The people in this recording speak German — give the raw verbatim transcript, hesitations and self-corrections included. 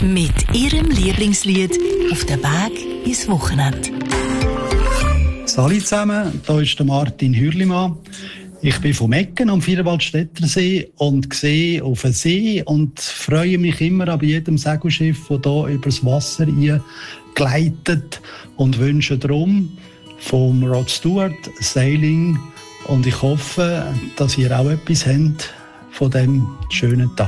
mit ihrem Lieblingslied auf den Weg ins Wochenende. Hallo zusammen, hier ist der Martin Hürlimann. Ich bin vom Ecken am Vierwaldstättersee und sehe auf den See und freue mich immer an jedem Segelschiff, das hier übers Wasser gleitet, und wünsche darum vom Rod Stewart Sailing, und ich hoffe, dass ihr auch etwas habt von diesem schönen Tag.